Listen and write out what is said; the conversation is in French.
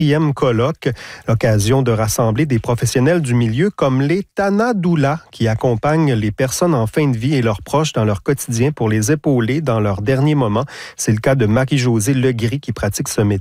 4e colloque, l'occasion de rassembler des professionnels du milieu comme les Tana Doula qui accompagnent les personnes en fin de vie et leurs proches dans leur quotidien pour les épauler dans leurs derniers moments. C'est le cas de Marie-Josée Legris qui pratique ce métier.